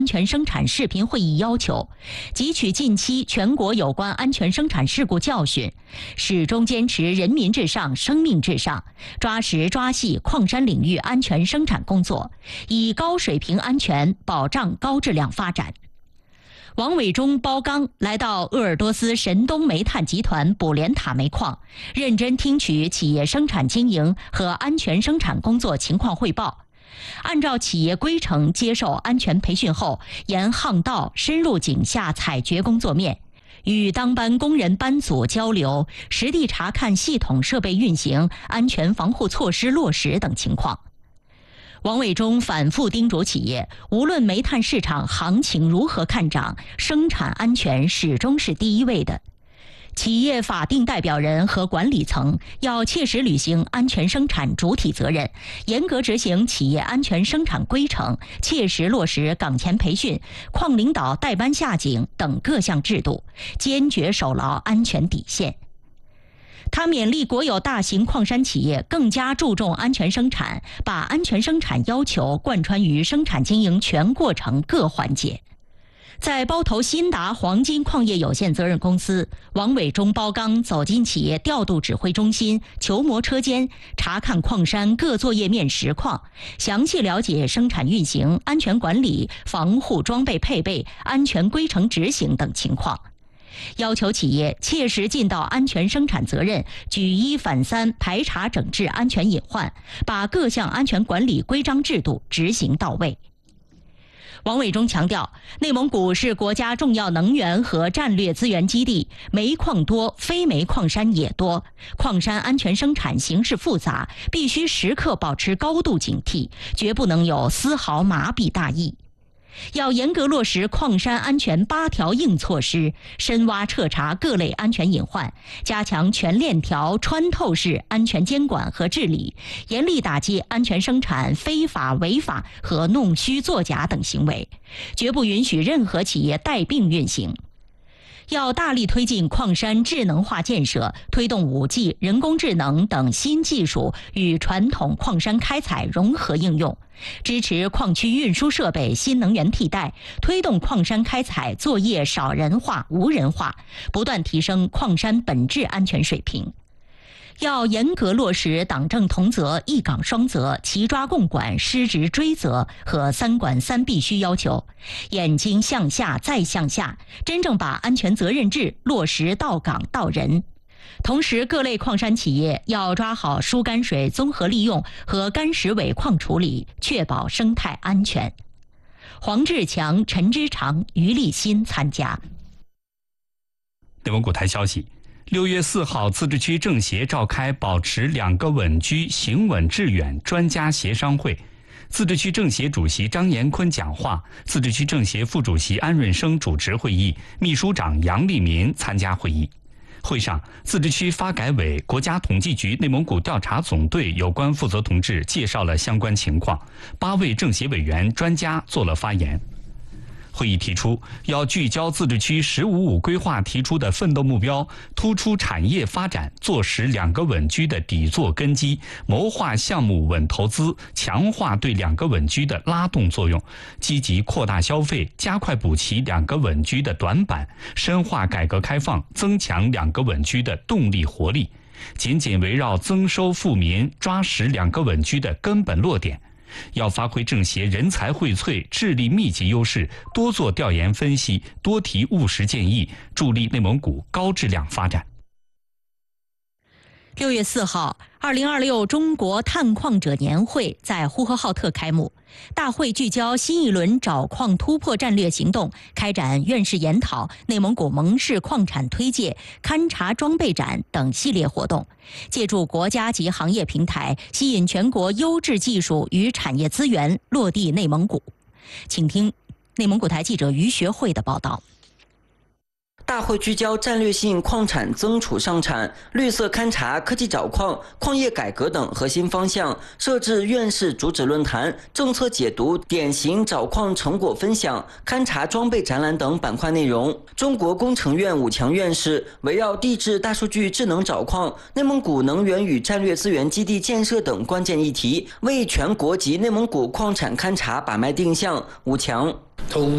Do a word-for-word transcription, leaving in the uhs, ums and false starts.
安全生产视频会议要求，汲取近期全国有关安全生产事故教训，始终坚持人民至上、生命至上，抓实抓细矿山领域安全生产工作，以高水平安全保障高质量发展。王伟忠、包刚来到鄂尔多斯神东煤炭集团卜连塔煤矿，认真听取企业生产经营和安全生产工作情况汇报。按照企业规程接受安全培训后，沿巷道深入井下采掘工作面，与当班工人班组交流，实地查看系统设备运行、安全防护措施落实等情况。王伟忠反复叮嘱企业，无论煤炭市场行情如何看涨，生产安全始终是第一位的。企业法定代表人和管理层要切实履行安全生产主体责任，严格执行企业安全生产规程，切实落实岗前培训、矿领导带班下井等各项制度，坚决守牢安全底线。他勉励国有大型矿山企业更加注重安全生产，把安全生产要求贯穿于生产经营全过程各环节。在包头新达黄金矿业有限责任公司，王伟忠、包刚走进企业调度指挥中心、球磨车间，查看矿山各作业面实况，详细了解生产运行、安全管理、防护装备配备、安全规程执行等情况。要求企业切实尽到安全生产责任，举一反三排查整治安全隐患，把各项安全管理规章制度执行到位。王伟忠强调，内蒙古是国家重要能源和战略资源基地，煤矿多，非煤矿山也多，矿山安全生产形势复杂，必须时刻保持高度警惕，绝不能有丝毫麻痹大意。要严格落实矿山安全八条硬措施，深挖彻查各类安全隐患，加强全链条穿透式安全监管和治理，严厉打击安全生产非法违法和弄虚作假等行为，绝不允许任何企业带病运行。要大力推进矿山智能化建设，推动 五 G、人工智能等新技术与传统矿山开采融合应用，支持矿区运输设备新能源替代，推动矿山开采作业少人化、无人化，不断提升矿山本质安全水平。要严格落实党政同责、一岗双责、齐抓共管、失职追责和三管三必须要求，眼睛向下再向下，真正把安全责任制落实到岗到人。同时，各类矿山企业要抓好疏干水综合利用和干石尾矿处理，确保生态安全。黄志强、陈之长、于立新参加。 内蒙古台消息，六月四号，自治区政协召开保持两个稳居、行稳致远专家协商会。自治区政协主席张延坤讲话，自治区政协副主席安润生主持会议，秘书长杨立民参加会议。会上，自治区发改委、国家统计局内蒙古调查总队有关负责同志介绍了相关情况，八位政协委员、专家做了发言。会议提出，要聚焦自治区“十五五”规划提出的奋斗目标，突出产业发展，做实两个稳居的底座根基，谋划项目稳投资，强化对两个稳居的拉动作用，积极扩大消费，加快补齐两个稳居的短板，深化改革开放，增强两个稳居的动力活力，紧紧围绕增收富民，抓实两个稳居的根本落点。要发挥政协人才荟萃、智力密集优势，多做调研分析，多提务实建议，助力内蒙古高质量发展。 六月四号，二零二六中国探矿者年会在呼和浩特开幕。大会聚焦新一轮找矿突破战略行动，开展院士研讨、内蒙古盟市矿产推介、勘察装备展等系列活动，借助国家级行业平台，吸引全国优质技术与产业资源落地内蒙古。请听内蒙古台记者于学慧的报道。 大会聚焦战略性矿产增储上产、绿色勘察、科技找矿、矿业改革等核心方向，设置院士主旨论坛、政策解读、典型找矿成果分享、勘察装备展览等板块内容。中国工程院武强院士围绕地质、大数据、智能找矿、内蒙古能源与战略资源基地建设等关键议题，为全国及内蒙古矿产勘察把脉定向。武强。 通